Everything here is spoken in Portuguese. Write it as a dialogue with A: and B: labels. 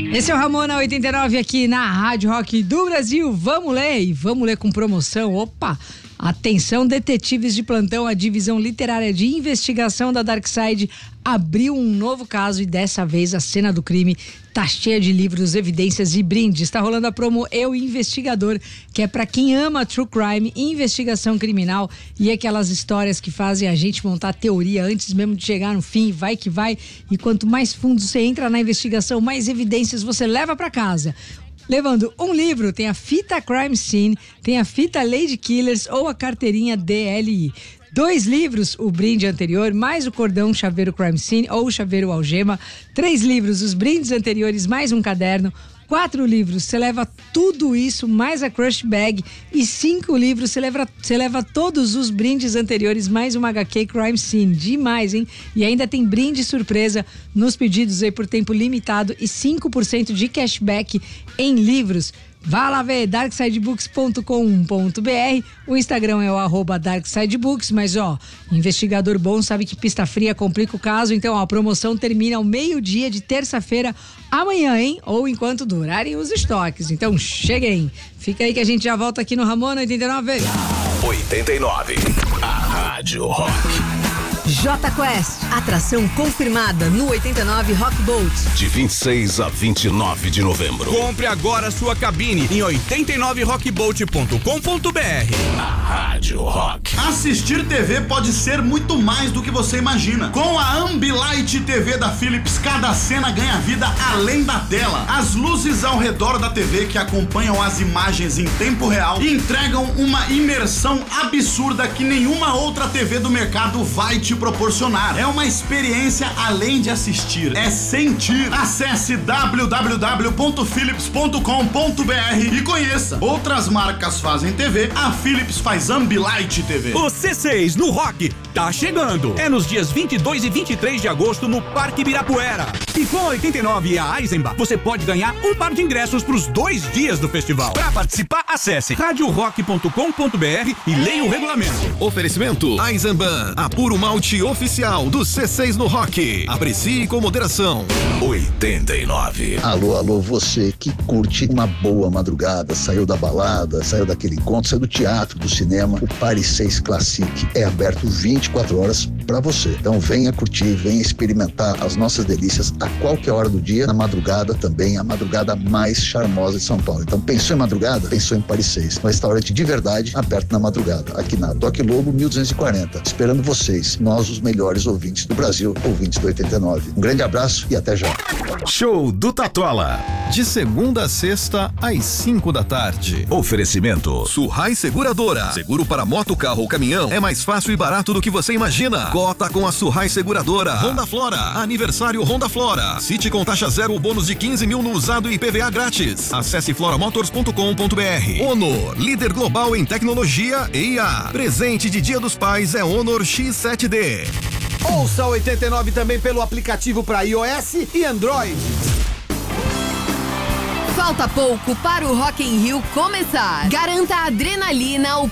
A: Esse é o Ramona 89 aqui na Rádio Rock do Brasil. Vamos ler, e vamos ler com promoção. Opa! Atenção, detetives de plantão, a divisão literária de investigação da Darkside abriu um novo caso e dessa vez a cena do crime tá cheia de livros, evidências e brindes. Está rolando a promo Eu Investigador, que é para quem ama true crime, investigação criminal e aquelas histórias que fazem a gente montar teoria antes mesmo de chegar no fim, vai que vai. E quanto mais fundo você entra na investigação, mais evidências você leva para casa. Levando um livro, tem a fita Crime Scene, tem a fita Lady Killers ou a carteirinha DLI. 2 livros, o brinde anterior, mais o cordão chaveiro Crime Scene ou o chaveiro algema. 3 livros, os brindes anteriores, mais um caderno. 4 livros, você leva tudo isso, mais a Crush Bag. E 5 livros, você leva todos os brindes anteriores, mais uma HQ Crime Scene. Demais, hein? E ainda tem brinde surpresa nos pedidos aí por tempo limitado e 5% de cashback em livros. Vá lá ver, darksidebooks.com.br. O Instagram é o @darksidebooks, mas investigador bom sabe que pista fria complica o caso, então a promoção termina ao meio-dia de terça-feira, amanhã, hein? Ou enquanto durarem os estoques. Então cheguem. Fica aí que a gente já volta aqui no Ramona 89.
B: 89, a Rádio Rock.
C: Jota Quest, atração confirmada no 89 Rock Boat.
B: De 26 a 29 de novembro.
D: Compre agora sua cabine em 89rockboat.com.br.
B: A Rádio Rock.
E: Assistir TV pode ser muito mais do que você imagina. Com a Ambilight TV da Philips, cada cena ganha vida além da tela. As luzes ao redor da TV que acompanham as imagens em tempo real entregam uma imersão absurda que nenhuma outra TV do mercado vai te proporcionar. É uma experiência além de assistir, é sentir. Acesse www.philips.com.br e conheça. Outras marcas fazem TV, a Philips faz Ambilight TV.
D: O C6 no Rock tá chegando. É nos dias 22 e 23 de agosto no Parque Ibirapuera. E com a 89 e a Eisenbach, você pode ganhar um par de ingressos pros 2 dias do festival. Para participar, acesse radiorock.com.br e leia o regulamento.
B: Oferecimento Eisenbahn, a puro malte oficial do C6 no Rock. Aprecie com moderação. 89.
F: Alô, você que curte uma boa madrugada, saiu da balada, saiu daquele encontro, saiu do teatro, do cinema, o Paris 6 Classic é aberto 24 horas para você. Então venha curtir, venha experimentar as nossas delícias a qualquer hora do dia, na madrugada também, a madrugada mais charmosa de São Paulo. Então pensou em madrugada? Pensou em Paris 6, um restaurante de verdade aberto na madrugada, aqui na Doc Lobo 1240, esperando vocês, nós os melhores ouvintes do Brasil, ouvintes do 89. Um grande abraço e até já.
B: Show do Tatola, de segunda a sexta às 5 da tarde. Oferecimento Surrai Seguradora. Seguro para moto, carro ou caminhão é mais fácil e barato do que você imagina. Cota com a Surrai Seguradora. Honda Flora, aniversário Honda Flora. City com taxa zero, bônus de 15 mil no usado e IPVA grátis. Acesse floramotors.com.br. Honor, líder global em tecnologia e IA. Presente de Dia dos Pais é Honor X7D.
G: Ouça o 89 também pelo aplicativo para iOS e Android.
C: Falta pouco para o Rock in Rio começar. Garanta a adrenalina, o